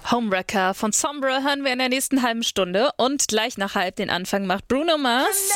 Homewrecker von Sombra hören wir in der nächsten halben Stunde und gleich nach halb den Anfang macht Bruno Mars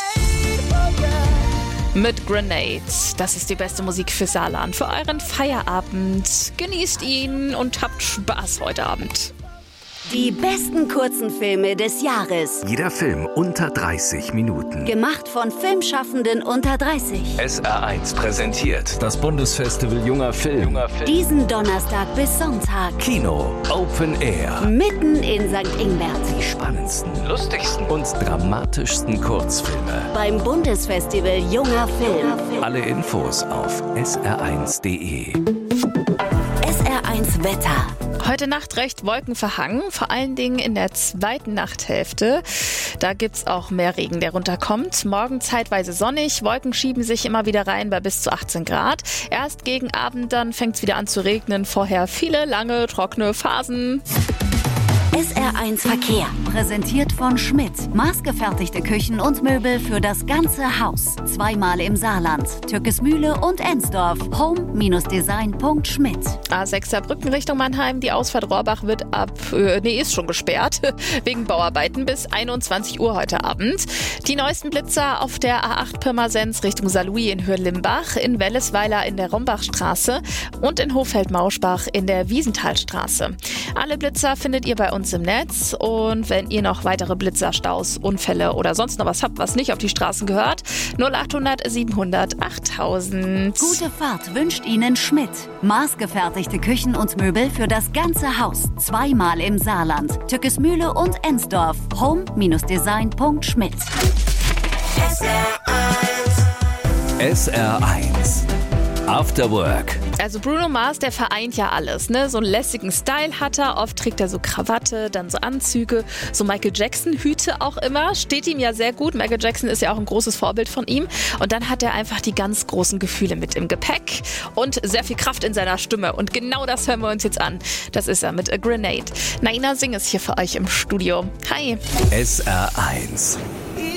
mit Grenade. Das ist die beste Musik für Saarland, für euren Feierabend. Genießt ihn und habt Spaß heute Abend. Die besten kurzen Filme des Jahres. Jeder Film unter 30 Minuten. Gemacht von Filmschaffenden unter 30. SR1 präsentiert das Bundesfestival Junger Film. Diesen Donnerstag bis Sonntag. Kino Open Air. Mitten in St. Ingbert. Die spannendsten, lustigsten und dramatischsten Kurzfilme. Beim Bundesfestival Junger Film. Alle Infos auf sr1.de. SR1 Wetter. Heute Nacht recht wolkenverhangen, vor allen Dingen in der zweiten Nachthälfte. Da gibt's auch mehr Regen, der runterkommt. Morgen zeitweise sonnig, Wolken schieben sich immer wieder rein bei bis zu 18 Grad. Erst gegen Abend dann fängt's wieder an zu regnen, vorher viele lange, trockene Phasen. SR1 Verkehr, präsentiert von Schmidt. Maßgefertigte Küchen und Möbel für das ganze Haus. Zweimal im Saarland, Türkesmühle und Ensdorf. home-design.schmidt. A6 Saarbrücken Richtung Mannheim, die Ausfahrt Rohrbach wird ist schon gesperrt, wegen Bauarbeiten bis 21 Uhr heute Abend. Die neuesten Blitzer auf der A8 Pirmasens Richtung Saarlouis in Hürlimbach, in Wellesweiler in der Rombachstraße und in Hochfeld-Mauschbach in der Wiesenthalstraße. Alle Blitzer findet ihr bei uns im Netz und wenn ihr noch weitere Blitzer, Staus, Unfälle oder sonst noch was habt, was nicht auf die Straßen gehört, 0800 700 8000. Gute Fahrt wünscht Ihnen Schmidt. Maßgefertigte Küchen und Möbel für das ganze Haus. Zweimal im Saarland, Türkesmühle und Ensdorf. home-design.schmidt. SR1 After Work. Also Bruno Mars, der vereint ja alles, ne? So einen lässigen Style hat er, oft trägt er so Krawatte, dann so Anzüge, so Michael Jackson-Hüte auch immer, steht ihm ja sehr gut. Michael Jackson ist ja auch ein großes Vorbild von ihm. Und dann hat er einfach die ganz großen Gefühle mit im Gepäck und sehr viel Kraft in seiner Stimme. Und genau das hören wir uns jetzt an. Das ist er mit A Grenade. Naina Singh ist hier für euch im Studio. Hi. SR1